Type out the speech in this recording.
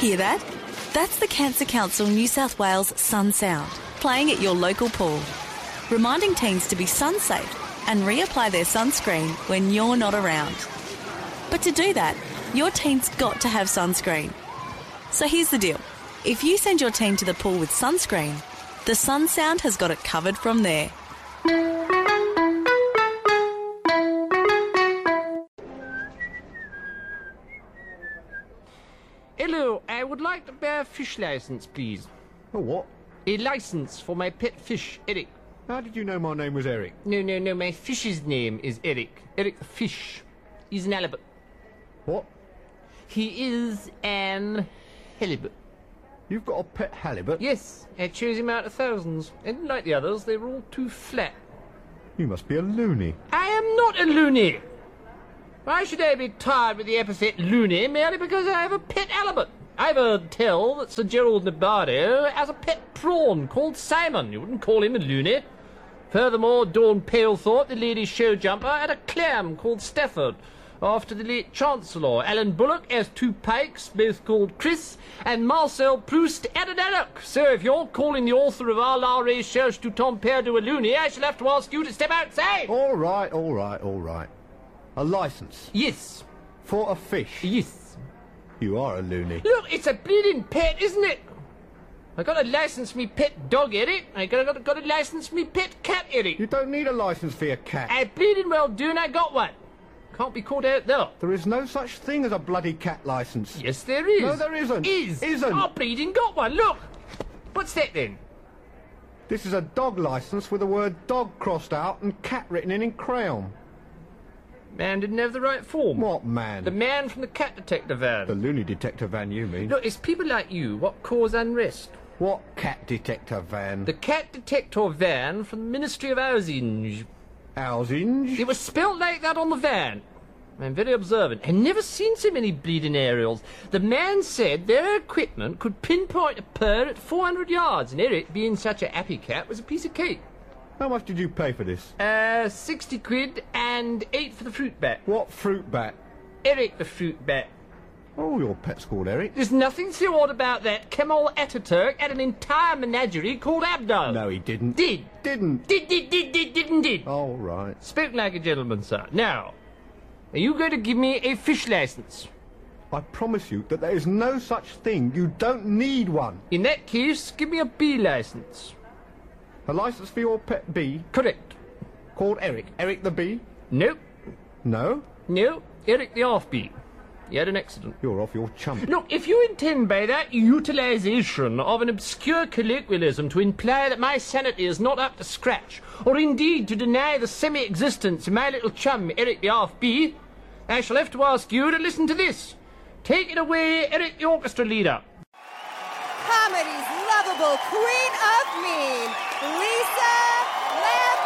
Hear that? That's the Cancer Council New South Wales Sun Sound, playing at your local pool, reminding teens to be sun safe and reapply their sunscreen when you're not around. But to do that, your teen's got to have sunscreen. So here's the deal. If you send your teen to the pool with sunscreen, the Sun Sound has got it covered from there. Hello, I would like to buy a fish license, please. A what? A license for my pet fish, Eric. How did you know my name was Eric? No, my fish's name is Eric. Eric the fish. He's an halibut. What? He is an halibut. You've got a pet halibut? Yes, I chose him out of thousands. I didn't like the others, they were all too flat. You must be a loony. I am not a loony. Why should I be tied with the epithet loony merely because I have a pet halibut? I've heard tell that Sir Gerald Nabardo has a pet prawn called Simon. You wouldn't call him a loony. Furthermore, Dawn Palethorpe, the lady show jumper, had a clam called Stafford, after the late Chancellor. Alan Bullock has two pikes, both called Chris, and Marcel Proust had an haddock. So if you're calling the author of Our La Recherche du Temps Perdu a loony, I shall have to ask you to step outside. All right. A licence? Yes. For a fish? Yes. You are a loony. Look, it's a bleeding pet, isn't it? I got to license me pet dog, Eric. I got to license me pet cat, Eric. You don't need a licence for your cat. I bleeding well do, and I got one. Can't be caught out though. There is no such thing as a bloody cat licence. Yes, there is. No, there isn't. Isn't. I bleeding got one. Look. What's that then? This is a dog licence with the word dog crossed out and cat written in crayon. Man didn't have the right form. What man? The man from the cat detector van. The loony detector van, you mean? Look, it's people like you what cause unrest. What cat detector van? The cat detector van from the Ministry of Housing. Housing? It was spelt like that on the van. I'm very observant. I've never seen so many bleeding aerials. The man said their equipment could pinpoint a purr at 400 yards, and Eric, being such a happy cat, was a piece of cake. How much did you pay for this? 60 quid and 8 for the fruit bat. What fruit bat? Eric the fruit bat. Oh, your pet's called Eric. There's nothing so odd about that. Kemal Ataturk had an entire menagerie called Abdo. No, he didn't. Did. Didn't. Did. All right. Spoke like a gentleman, sir. Now, are you going to give me a fish license? I promise you that there is no such thing. You don't need one. In that case, give me a bee license. A licence for your pet bee? Correct. Called Eric? Eric the bee? Nope. No? No, Eric the half-bee. He had an accident. You're off your chump. Look, if you intend by that utilisation of an obscure colloquialism to imply that my sanity is not up to scratch, or indeed to deny the semi-existence of my little chum, Eric the half-bee, I shall have to ask you to listen to this. Take it away, Eric the orchestra leader. Comedy's lovable queen of mean, Lisa